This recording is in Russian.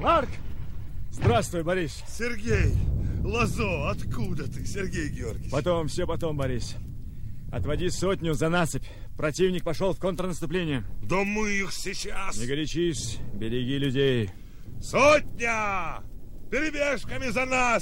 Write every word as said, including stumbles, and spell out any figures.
Марк! Здравствуй, Борис. Сергей, Лозо, откуда ты, Сергей Георгиевич? Потом, все потом, Борис. Отводи сотню за насыпь. Противник пошел в контрнаступление. Да мы их сейчас... Не горячись, береги людей. Сотня! Перебежками за нас!